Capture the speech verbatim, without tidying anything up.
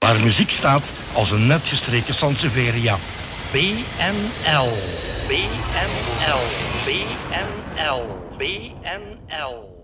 Haar muziek staat als een net gestreken Sansevieria. B N L. B N L. B N L. B N L.